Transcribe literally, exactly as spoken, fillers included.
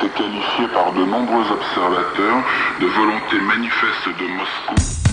été qualifié par de nombreux observateurs de volonté manifeste de Moscou.